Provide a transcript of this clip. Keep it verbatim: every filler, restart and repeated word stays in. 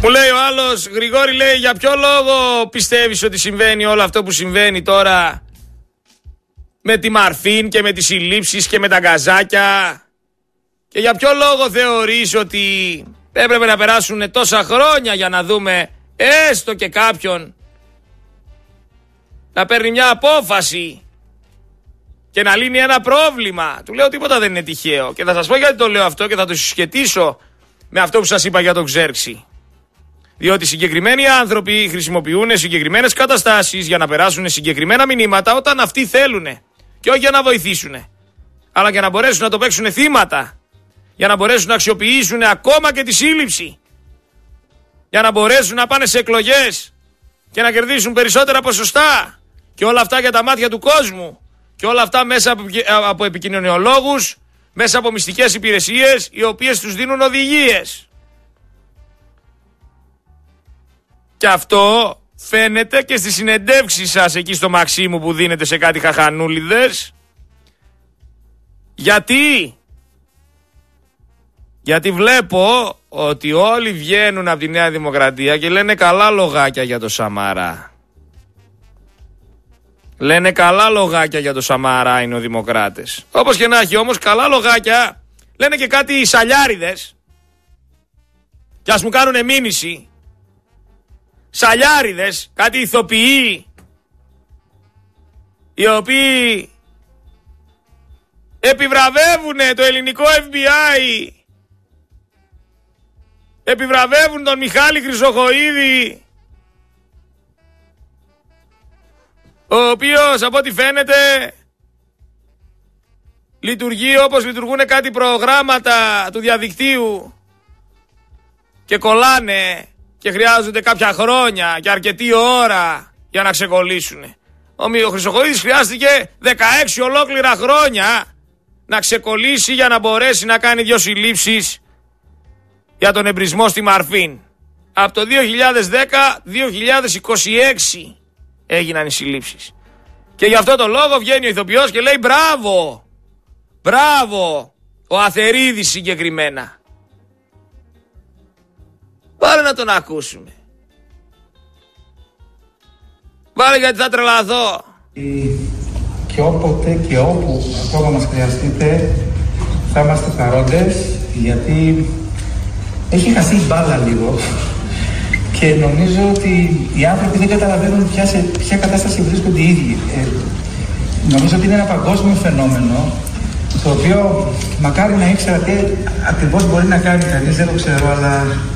Μου λέει ο άλλος, Γρηγόρη, λέει, για ποιο λόγο πιστεύεις ότι συμβαίνει όλο αυτό που συμβαίνει τώρα με τη Μαρφίν και με τις συλλήψεις και με τα γκαζάκια, και για ποιο λόγο θεωρείς ότι έπρεπε να περάσουν τόσα χρόνια για να δούμε έστω και κάποιον να παίρνει μια απόφαση και να λύνει ένα πρόβλημα. Του λέω τίποτα δεν είναι τυχαίο, και θα σας πω γιατί το λέω αυτό και θα το συσχετίσω με αυτό που σας είπα για τον Ξέρξη. Διότι συγκεκριμένοι άνθρωποι χρησιμοποιούν συγκεκριμένες καταστάσεις για να περάσουν συγκεκριμένα μηνύματα όταν αυτοί θέλουν, και όχι για να βοηθήσουν, αλλά για να μπορέσουν να το παίξουν θύματα, για να μπορέσουν να αξιοποιήσουν ακόμα και τη σύλληψη, για να μπορέσουν να πάνε σε εκλογές και να κερδίσουν περισσότερα ποσοστά, και όλα αυτά για τα μάτια του κόσμου, και όλα αυτά μέσα από, από επικοινωνιολόγους, μέσα από μυστικές υπηρεσίες οι οποίες τους δίνουν οδηγίες. Και αυτό φαίνεται και στις συνεντεύξεις σας εκεί στο Μαξίμου που δίνετε σε κάτι χαχανούλιδες. Γιατί? Γιατί βλέπω ότι όλοι βγαίνουν από τη Νέα Δημοκρατία και λένε καλά λογάκια για το Σαμαρά. Λένε καλά λογάκια για το Σαμαρά οι νεοδημοκράτες. Όπως και να έχει όμως, καλά λογάκια λένε και κάτι σαλιάριδες. Και ας μου κάνουνε μήνυση. Σαλιάριδες, κάτι ηθοποιοί, οι οποίοι επιβραβεύουν το ελληνικό εφ μπι άι, επιβραβεύουν τον Μιχάλη Χρυσοχοΐδη, ο οποίος από ό,τι φαίνεται λειτουργεί όπως λειτουργούν κάτι προγράμματα του διαδικτύου και κολλάνε και χρειάζονται κάποια χρόνια και αρκετή ώρα για να ξεκολλήσουν. Ο Χρυσοχοΐδης χρειάστηκε δεκαέξι ολόκληρα χρόνια να ξεκολλήσει για να μπορέσει να κάνει δύο συλλήψεις για τον εμπρισμό στη Μαρφίν. Από το δύο χιλιάδες δέκα με δύο χιλιάδες είκοσι έξι έγιναν οι συλλήψεις. Και γι' αυτό το λόγο βγαίνει ο ηθοποιός και λέει μπράβο, μπράβο, ο Αθερίδης συγκεκριμένα. Πάρε να τον ακούσουμε. Βάλε, γιατί θα τρελαθώ. Και όποτε και όπου ακόμα μας χρειαστείτε θα είμαστε παρόντες, γιατί έχει χαθεί η μπάλα λίγο και νομίζω ότι οι άνθρωποι δεν καταλαβαίνουν πια σε ποια κατάσταση βρίσκονται οι ίδιοι. Ε, νομίζω ότι είναι ένα παγκόσμιο φαινόμενο, το οποίο μακάρι να ήξερα τι ακριβώς μπορεί να κάνει κανείς, δεν το ξέρω, αλλά